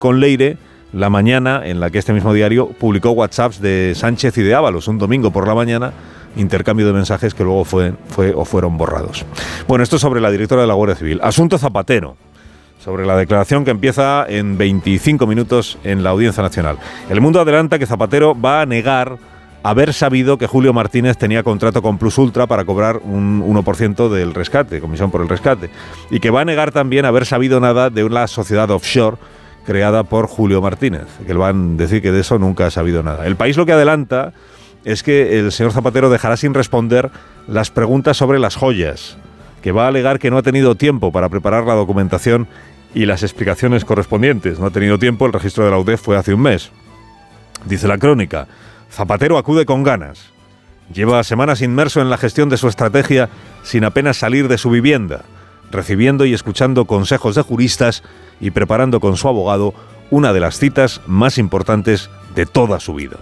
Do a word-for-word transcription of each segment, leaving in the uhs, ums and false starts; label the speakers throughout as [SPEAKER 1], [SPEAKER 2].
[SPEAKER 1] con Leire la mañana en la que este mismo diario publicó WhatsApps de Sánchez y de Ábalos, un domingo por la mañana, intercambio de mensajes que luego fue, fue o fueron borrados. Bueno, esto sobre la directora de la Guardia Civil. Asunto Zapatero, sobre la declaración que empieza en veinticinco minutos en la Audiencia Nacional. El Mundo adelanta que Zapatero va a negar haber sabido que Julio Martínez tenía contrato con Plus Ultra para cobrar un uno por ciento del rescate, comisión por el rescate, y que va a negar también haber sabido nada de una sociedad offshore creada por Julio Martínez, que le van a decir que de eso nunca ha sabido nada. El País lo que adelanta es que el señor Zapatero dejará sin responder las preguntas sobre las joyas, que va a alegar que no ha tenido tiempo para preparar la documentación y las explicaciones correspondientes. No ha tenido tiempo, el registro de la U D E F fue hace un mes. Dice la crónica, Zapatero acude con ganas. Lleva semanas inmerso en la gestión de su estrategia sin apenas salir de su vivienda, recibiendo y escuchando consejos de juristas y preparando con su abogado una de las citas más importantes de toda su vida.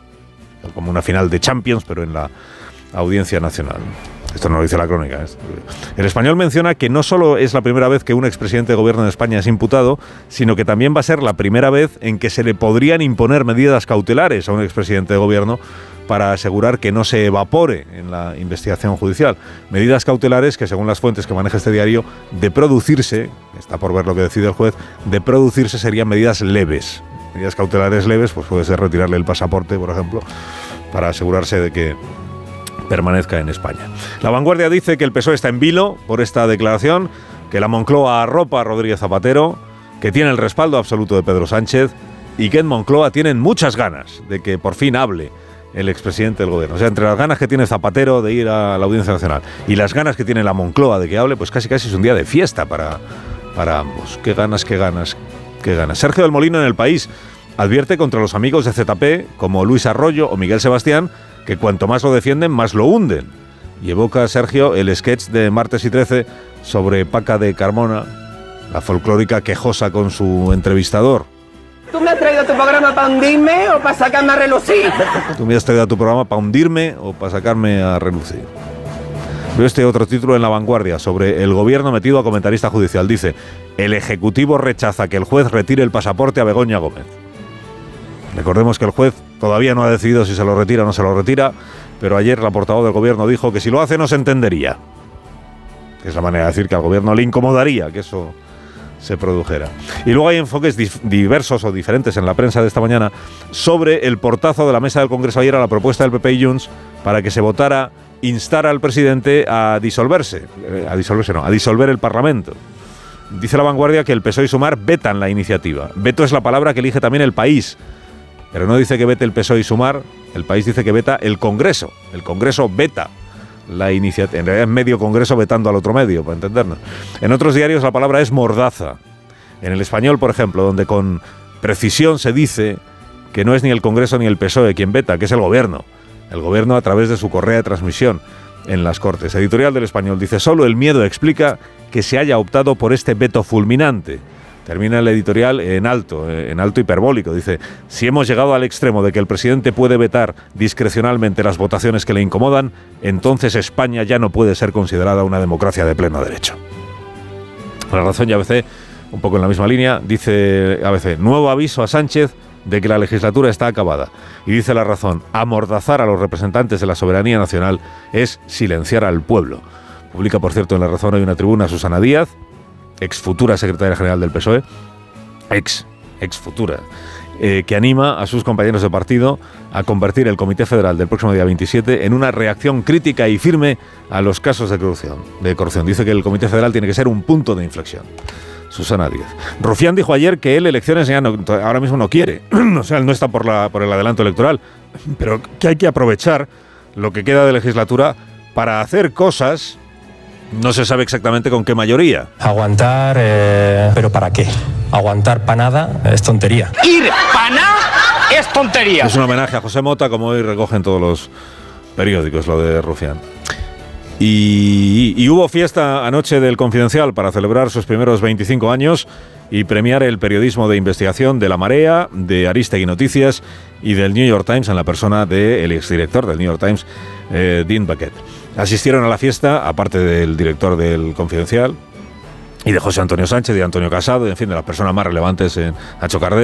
[SPEAKER 1] Como una final de Champions, pero en la Audiencia Nacional. Esto no lo dice la crónica. ¿eh? El Español menciona que no solo es la primera vez que un expresidente de gobierno de España es imputado, sino que también va a ser la primera vez en que se le podrían imponer medidas cautelares a un expresidente de gobierno para asegurar que no se evapore en la investigación judicial. Medidas cautelares que, según las fuentes que maneja este diario, de producirse, está por ver lo que decide el juez, de producirse serían medidas leves. Medidas cautelares leves, pues puede ser retirarle el pasaporte, por ejemplo, para asegurarse de que permanezca en España. La Vanguardia dice que el P S O E está en vilo por esta declaración, que la Moncloa arropa a Rodríguez Zapatero, que tiene el respaldo absoluto de Pedro Sánchez y que en Moncloa tienen muchas ganas de que por fin hable el expresidente del gobierno. O sea, entre las ganas que tiene Zapatero de ir a la Audiencia Nacional y las ganas que tiene la Moncloa de que hable, pues casi casi es un día de fiesta para, para ambos. Qué ganas, qué ganas, qué ganas. Sergio del Molino en El País advierte contra los amigos de Z P como Luis Arroyo o Miguel Sebastián que cuanto más lo defienden, más lo hunden. Y evoca Sergio el sketch de Martes y trece sobre Paca de Carmona, la folclórica quejosa con su entrevistador.
[SPEAKER 2] ¿Tú me has traído a tu programa para hundirme o para sacarme a relucir?
[SPEAKER 1] Tú me has traído a tu programa para hundirme o para sacarme a relucir. Veo este otro título en La Vanguardia sobre el gobierno metido a comentarista judicial. Dice, el Ejecutivo rechaza que el juez retire el pasaporte a Begoña Gómez. Recordemos que el juez todavía no ha decidido si se lo retira o no se lo retira, pero ayer la portavoz del gobierno dijo que si lo hace no se entendería. Que es la manera de decir que al gobierno le incomodaría que eso se produjera. Y luego hay enfoques dif- diversos o diferentes en la prensa de esta mañana sobre el portazo de la mesa del Congreso ayer a la propuesta del P P y Junts para que se votara instar al presidente a disolverse, eh, a disolverse no, a disolver el Parlamento. Dice La Vanguardia que el P S O E y Sumar vetan la iniciativa. Veto es la palabra que elige también El País. Pero no dice que vete el P S O E y Sumar, El País dice que veta el Congreso. El Congreso veta la iniciativa. En realidad es medio Congreso vetando al otro medio, para entendernos. En otros diarios la palabra es mordaza. En El Español, por ejemplo, donde con precisión se dice que no es ni el Congreso ni el P S O E quien veta, que es el Gobierno. El Gobierno a través de su correa de transmisión en las Cortes. Editorial del Español dice, solo el miedo explica que se haya optado por este veto fulminante. Termina el editorial en alto, en alto hiperbólico. Dice, si hemos llegado al extremo de que el presidente puede vetar discrecionalmente las votaciones que le incomodan, entonces España ya no puede ser considerada una democracia de pleno derecho. La Razón y A B C, un poco en la misma línea, dice A B C, nuevo aviso a Sánchez de que la legislatura está acabada. Y dice La Razón, amordazar a los representantes de la soberanía nacional es silenciar al pueblo. Publica, por cierto, en La Razón hay una tribuna Susana Díaz, ex futura secretaria general del P S O E, ex, ex futura, eh, que anima a sus compañeros de partido a convertir el Comité Federal del próximo día veintisiete en una reacción crítica y firme a los casos de corrupción. De corrupción. Dice que el Comité Federal tiene que ser un punto de inflexión. Susana Díaz. Rufián dijo ayer que él elecciones ya no, ahora mismo no quiere, o sea, él no está por, la, por el adelanto electoral, pero que hay que aprovechar lo que queda de legislatura para hacer cosas. No se sabe exactamente con qué mayoría.
[SPEAKER 3] Aguantar, eh, ¿pero para qué? Aguantar para nada es tontería.
[SPEAKER 2] Ir para nada es tontería.
[SPEAKER 1] Es un homenaje a José Mota, como hoy recogen todos los periódicos, lo de Rufián. Y, y, y hubo fiesta anoche del Confidencial para celebrar sus primeros veinticinco años y premiar el periodismo de investigación de La Marea, de Aristegui Noticias y del New York Times en la persona del exdirector del New York Times, eh, Dean Baquet. Asistieron a la fiesta, aparte del director del Confidencial, y de José Antonio Sánchez, de Antonio Casado, en fin, de las personas más relevantes en Nacho Cardero.